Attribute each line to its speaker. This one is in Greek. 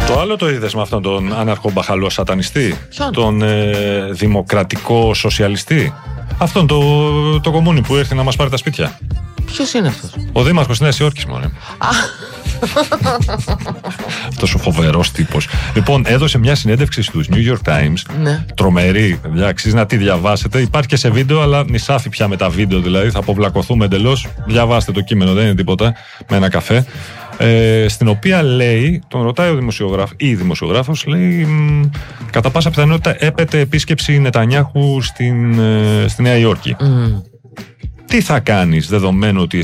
Speaker 1: Το άλλο το είδες με αυτόν τον αναρχομπαχαλό σατανιστή?
Speaker 2: Ποιον?
Speaker 1: Τον δημοκρατικό σοσιαλιστή. Αυτόν το κομμούνι που ήρθε να μας πάρει τα σπίτια.
Speaker 2: Ποιος είναι αυτός?
Speaker 1: Ο δήμαρχος της Νέας Υόρκης, μωρέ. Αυτός ο φοβερός τύπος. Λοιπόν, έδωσε μια συνέντευξη στους New York Times.
Speaker 2: Ναι.
Speaker 1: Τρομερή, αξίζει να τη διαβάσετε. Υπάρχει και σε βίντεο, αλλά νησάφι πια με τα βίντεο, δηλαδή θα αποβλακωθούμε εντελώς. Διαβάστε το κείμενο, δεν είναι τίποτα. Με ένα καφέ. Στην οποία λέει, τον ρωτάει ο δημοσιογράφος, ή η δημοσιογράφος, λέει κατά πάσα πιθανότητα έπεται επίσκεψη Νετανιάχου στη Νέα Υόρκη. Τι θα κάνεις δεδομένου ότι